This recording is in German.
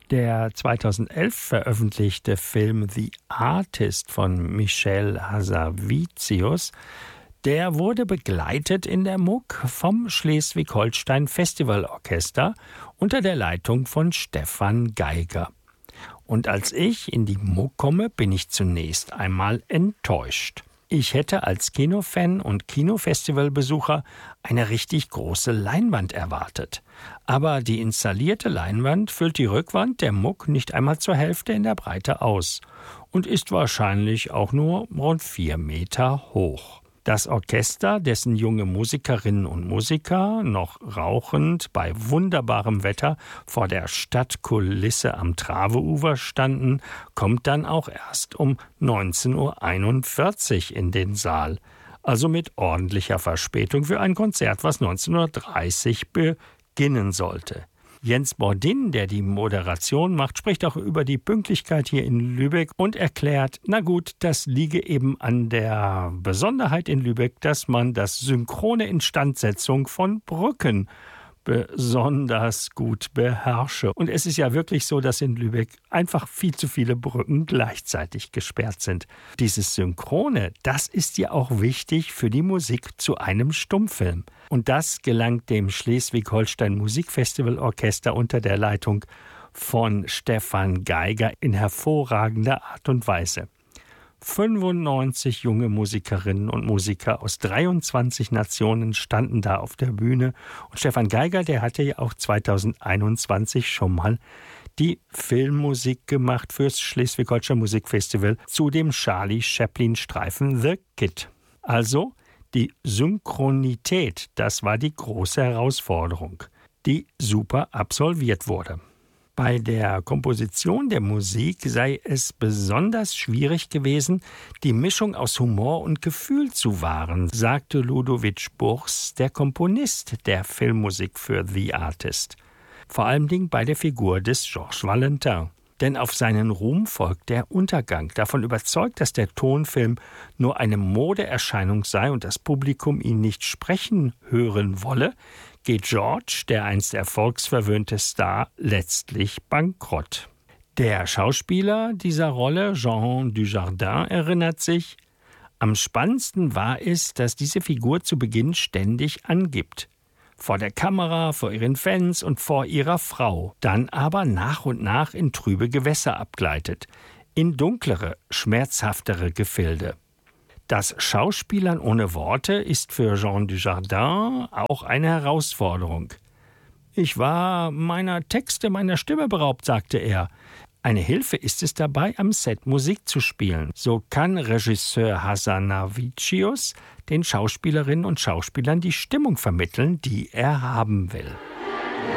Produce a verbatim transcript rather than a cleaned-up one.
Der zweitausendelf veröffentlichte Film The Artist von Michel Hazanavicius, der wurde begleitet in der Muck vom Schleswig-Holstein Festivalorchester unter der Leitung von Stefan Geiger. Und als ich in die Muck komme, bin ich zunächst einmal enttäuscht. Ich hätte als Kinofan und Kinofestivalbesucher eine richtig große Leinwand erwartet. Aber die installierte Leinwand füllt die Rückwand der Muck nicht einmal zur Hälfte in der Breite aus und ist wahrscheinlich auch nur rund vier Meter hoch. Das Orchester, dessen junge Musikerinnen und Musiker noch rauchend bei wunderbarem Wetter vor der Stadtkulisse am Traveufer standen, kommt dann auch erst um neunzehn Uhr einundvierzig in den Saal. Also mit ordentlicher Verspätung für ein Konzert, was neunzehn Uhr dreißig beginnen sollte. Jens Bordin, der die Moderation macht, spricht auch über die Pünktlichkeit hier in Lübeck und erklärt, na gut, das liege eben an der Besonderheit in Lübeck, dass man das synchrone Instandsetzung von Brücken besonders gut beherrsche. Und es ist ja wirklich so, dass in Lübeck einfach viel zu viele Brücken gleichzeitig gesperrt sind. Dieses Synchrone, das ist ja auch wichtig für die Musik zu einem Stummfilm. Und das gelangt dem Schleswig-Holstein Musikfestivalorchester unter der Leitung von Stefan Geiger in hervorragender Art und Weise. fünfundneunzig junge Musikerinnen und Musiker aus dreiundzwanzig Nationen standen da auf der Bühne. Und Stefan Geiger, der hatte ja auch zweitausendeinundzwanzig schon mal die Filmmusik gemacht fürs Schleswig-Holstein Musikfestival zu dem Charlie Chaplin-Streifen The Kid. Also die Synchronität, das war die große Herausforderung, die super absolviert wurde. Bei der Komposition der Musik sei es besonders schwierig gewesen, die Mischung aus Humor und Gefühl zu wahren, sagte Ludovic Burchs, der Komponist der Filmmusik für The Artist. Vor allem bei der Figur des Georges Valentin. Denn auf seinen Ruhm folgt der Untergang. Davon überzeugt, dass der Tonfilm nur eine Modeerscheinung sei und das Publikum ihn nicht sprechen hören wolle, geht George, der einst erfolgsverwöhnte Star, letztlich bankrott. Der Schauspieler dieser Rolle, Jean Dujardin, erinnert sich, am spannendsten war es, dass diese Figur zu Beginn ständig angibt. Vor der Kamera, vor ihren Fans und vor ihrer Frau, dann aber nach und nach in trübe Gewässer abgleitet, in dunklere, schmerzhaftere Gefilde. Das Schauspielern ohne Worte ist für Jean Dujardin auch eine Herausforderung. Ich war meiner Texte, meiner Stimme beraubt, sagte er. Eine Hilfe ist es dabei, am Set Musik zu spielen. So kann Regisseur Hazanavicius den Schauspielerinnen und Schauspielern die Stimmung vermitteln, die er haben will.